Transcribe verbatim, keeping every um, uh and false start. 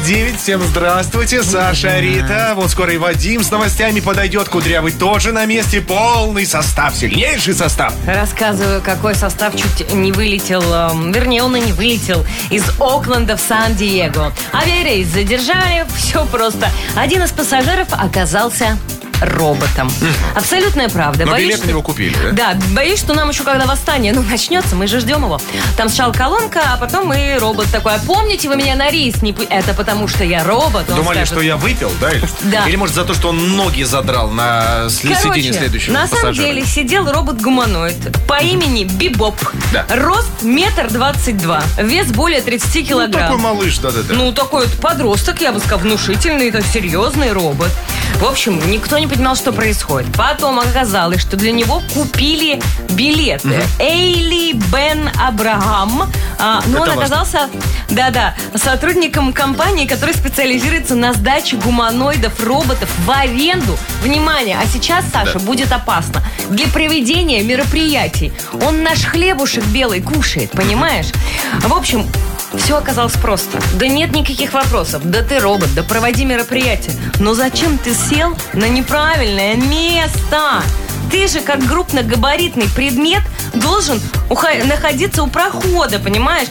девять. Всем здравствуйте, Саша, Рита. Вот скоро и Вадим с новостями подойдет. Кудрявый тоже на месте. Полный состав, сильнейший состав. Рассказываю, какой состав чуть не вылетел, э, вернее, он и не вылетел из Окленда в Сан-Диего. Авиарейс задержали, все просто. Один из пассажиров оказался роботом. Mm. Абсолютная правда. Но боюсь, билет что... на него купили, да? Да, боюсь, что нам еще когда восстание ну, начнется, мы же ждем его. Там сначала колонка, а потом и робот такой. А помните, вы меня на рейс не... Это потому, что я робот. Он Думали, скажет... что я выпил, да? Или, да. Или может за то, что он ноги задрал на Короче, сиденье следующего на пассажира? самом деле сидел робот-гуманоид по имени Бибоп. Да. Рост метр двадцать два. Вес более тридцать килограмм. Ну, такой малыш, да-да-да. Ну, такой вот подросток, я бы сказал, внушительный, это серьезный робот. В общем, никто не понимал, что происходит. Потом оказалось, что для него купили билеты. Mm-hmm. Эйли Бен Абрахам. А, но это он важно. оказался, да-да, сотрудником компании, которая специализируется на сдаче гуманоидов, роботов в аренду. Внимание, а сейчас, Саша, да. будет опасно. Для проведения мероприятий. Он наш хлебушек белый кушает, понимаешь? В общем... Все оказалось просто. Да нет никаких вопросов. Да ты робот, да проводи мероприятие. Но зачем ты сел на неправильное место? Ты же, как крупногабаритный предмет, должен уха- находиться у прохода, понимаешь?